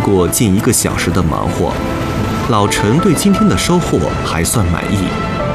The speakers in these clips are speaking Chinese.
过近1个小时的忙活，老陈对今天的收获还算满意。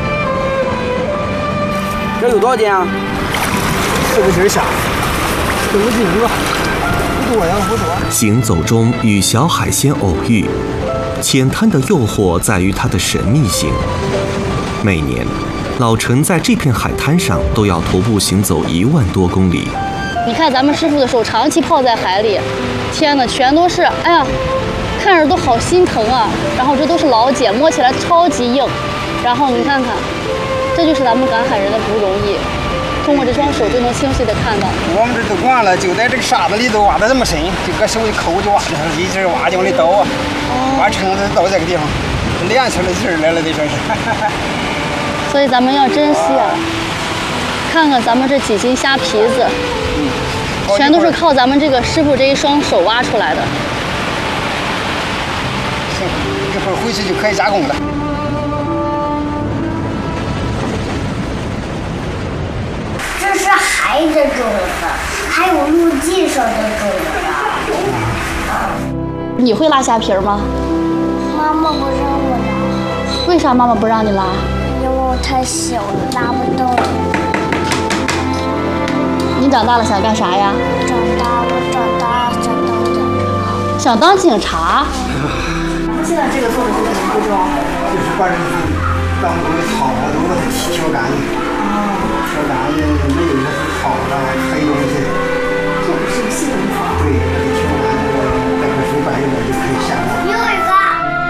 这有多少斤啊？4、5斤虾，4、5斤吧，不多呀，不多。 行走中与小海鲜偶遇，浅滩的诱惑在于它的神秘性。每年，老陈在这片海滩上都要徒步行走1万多公里。 你看咱们师傅的手长期泡在海里，天哪，全都是，哎呀，看着都好心疼啊。然后这都是老茧，摸起来超级硬。然后你看看，这就是咱们赶海人的不容易，通过这双手就能清晰地看到。 我们这都惯了，就在这个沙子里头挖得这么深，就搁手一抠就挖进去，一直挖就往里倒啊，挖撑子到这个地方，练出来劲儿来了，这算是。 所以咱们要珍惜啊！看看咱们这几斤虾皮子，全都是靠咱们这个师傅这一双手挖出来的。 行，一会儿回去就可以加工了。 这是海的种子，还有陆地上的种子。 你会拉虾皮吗？ 妈妈不让我拉。 为啥妈妈不让你拉？ 因为我太小了，拉不动。 你长大了想干啥呀？ 我长大想当警察。 想当警察？ 现在这个做的是什么步骤？ 就是把这个当中的草啊都把它挑干净，挑干净没有那些草啊黑东西。 这不是细工活。 对，把它挑干净了，待会水白了就可以下锅。 又一个。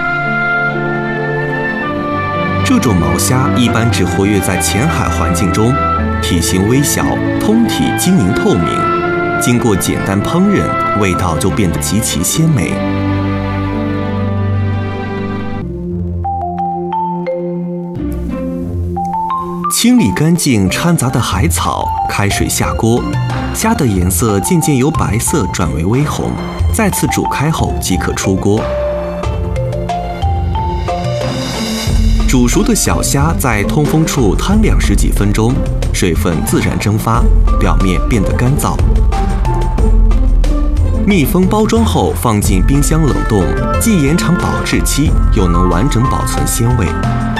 这种毛虾一般只活跃在浅海环境中，体型微小，通体晶莹透明，经过简单烹饪，味道就变得极其鲜美。清理干净掺杂的海草，开水下锅，虾的颜色渐渐由白色转为微红，再次煮开后即可出锅。煮熟的小虾在通风处摊晾10几分钟，水分自然蒸发，表面变得干燥。密封包装后放进冰箱冷冻，既延长保质期，又能完整保存鲜味。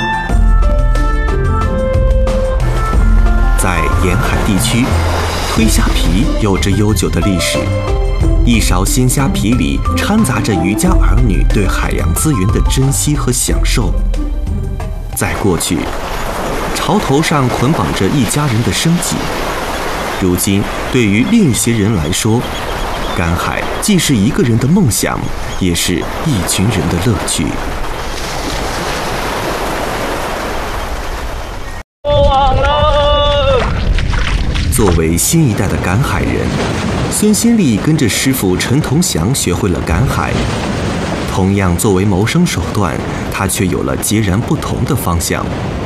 在沿海地区，推虾皮有着悠久的历史。一勺鲜虾皮里掺杂着渔家儿女对海洋资源的珍惜和享受。在过去，潮头上捆绑着一家人的生计。如今，对于另一些人来说，赶海既是一个人的梦想，也是一群人的乐趣。作为新一代的赶海人，孙新丽跟着师傅陈同祥学会了赶海。同样作为谋生手段，他却有了截然不同的方向。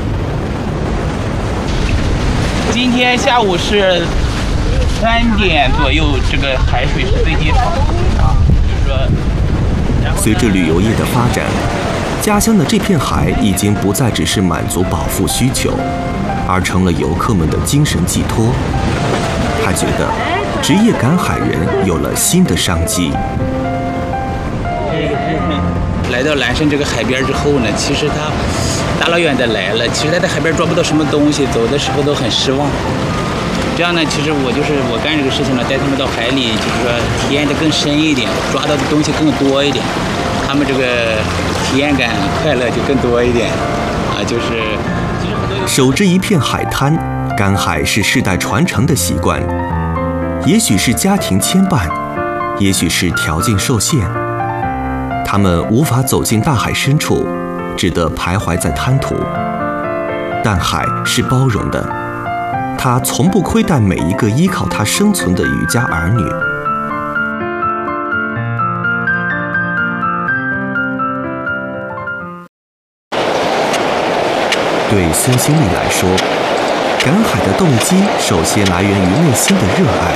今天下午是3点左右，这个海水是最低潮啊，就是说， 随着旅游业的发展，家乡的这片海已经不再只是满足饱腹需求，而成了游客们的精神寄托。他觉得，职业赶海人有了新的商机。 来到蓝山这个海边之后呢，其实他大老远的来了，其实他在海边抓不到什么东西，走的时候都很失望。这样呢，其实我干这个事情呢，带他们到海里，就是说体验的更深一点，抓到的东西更多一点，他们这个体验感、快乐就更多一点啊，就是守着一片海滩，赶海是世代传承的习惯，也许是家庭牵绊，也许是条件受限。他们无法走进大海深处，只得徘徊在滩涂。但海是包容的，它从不亏待每一个依靠它生存的渔家儿女。对孙新丽来说，赶海的动机首先来源于内心的热爱。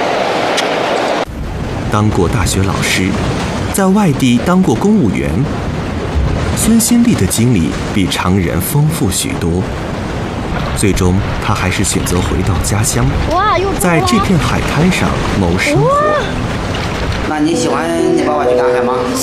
当过大学老师，在外地当过公务员，孙新丽的经历比常人丰富许多。最终，他还是选择回到家乡，在这片海滩上谋生活。 那你喜欢你爸爸去赶海吗？